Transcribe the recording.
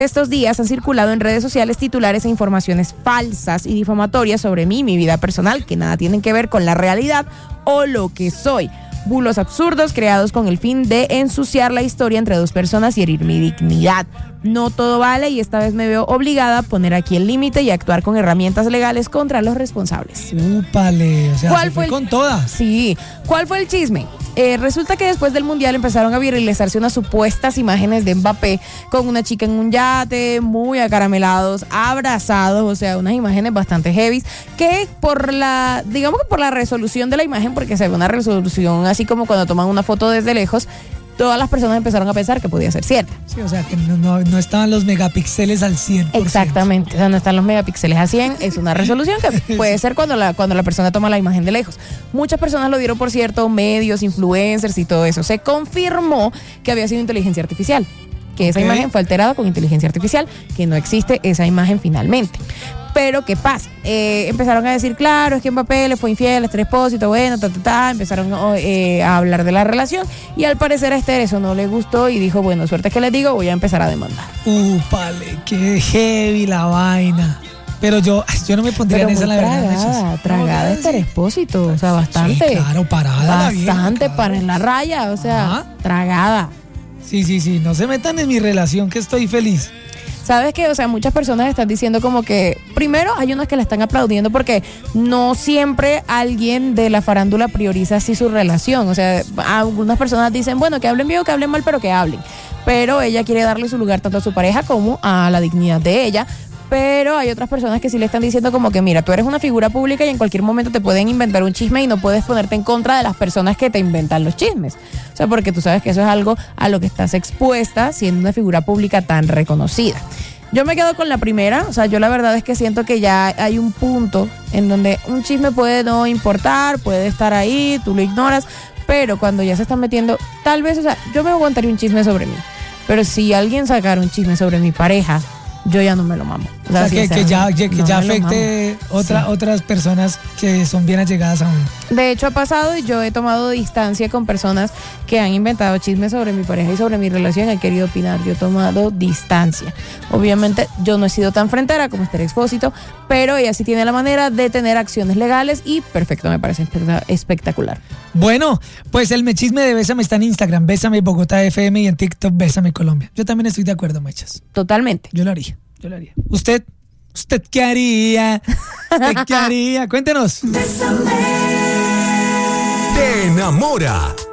Estos días han circulado en redes sociales titulares e informaciones falsas y difamatorias sobre mí y mi vida personal que nada tienen que ver con la realidad o lo que soy. Bulos absurdos creados con el fin de ensuciar la historia entre dos personas y herir mi dignidad. No todo vale y esta vez me veo obligada a poner aquí el límite y actuar con herramientas legales contra los responsables. Úpale, o sea, ¿Cuál se fue fue con todas. Sí. ¿Cuál fue el chisme? Resulta que después del Mundial empezaron a viralizarse unas supuestas imágenes de Mbappé con una chica en un yate, muy acaramelados, abrazados, o sea, unas imágenes bastante heavy, que digamos que por la resolución de la imagen, porque se ve una resolución así como cuando toman una foto desde lejos, todas las personas empezaron a pensar que podía ser cierta. Sí, o sea, que no estaban los megapíxeles al 100%. Exactamente, o sea, no están los megapíxeles a 100, es una resolución que puede ser cuando la persona toma la imagen de lejos. Muchas personas lo dieron por cierto, medios, influencers y todo eso. Se confirmó que había sido inteligencia artificial, que esa imagen fue alterada con inteligencia artificial, que no existe esa imagen finalmente. Pero ¿qué pasa? Empezaron a decir, claro, es que Mbappé le fue infiel a este esposito, bueno, empezaron a hablar de la relación y al parecer a Esther eso no le gustó y dijo, bueno, suerte que les digo, voy a empezar a demandar. Úpale, qué heavy la vaina. Pero yo no me pondría en esa, la verdad. Tragada Esther Expósito, o sea, bastante. Sí, claro, parada. Bastante para en la raya, o sea, tragada. Sí, no se metan en mi relación que estoy feliz. ¿Sabes qué? O sea, muchas personas están diciendo como que, primero hay unas que la están aplaudiendo porque no siempre alguien de la farándula prioriza así su relación. O sea, algunas personas dicen, bueno, que hablen bien o que hablen mal, pero que hablen. Pero ella quiere darle su lugar tanto a su pareja como a la dignidad de ella. Pero hay otras personas que sí le están diciendo como que, mira, tú eres una figura pública y en cualquier momento te pueden inventar un chisme y no puedes ponerte en contra de las personas que te inventan los chismes. O sea, porque tú sabes que eso es algo a lo que estás expuesta siendo una figura pública tan reconocida. Yo me quedo con la primera, o sea, yo la verdad es que siento que ya hay un punto en donde un chisme puede no importar, puede estar ahí, tú lo ignoras, pero cuando ya se están metiendo, tal vez, o sea, yo me aguantaría un chisme sobre mí, pero si alguien sacara un chisme sobre mi pareja, yo ya no me lo mamo. O sea, que ya afecte otras personas que son bien allegadas a uno. De hecho ha pasado y yo he tomado distancia con personas que han inventado chismes sobre mi pareja y sobre mi relación, he querido opinar, yo he tomado distancia. Obviamente yo no he sido tan frentera como Esther Expósito, pero ella sí tiene la manera de tener acciones legales y perfecto, me parece espectacular. Bueno, pues el Mechisme de Bésame está en Instagram, Bésame Bogotá FM, y en TikTok, Bésame Colombia. Yo también estoy de acuerdo, Mechas. Totalmente. Yo lo haría. ¿Usted qué haría? ¿Usted qué haría? Cuéntenos. Te enamora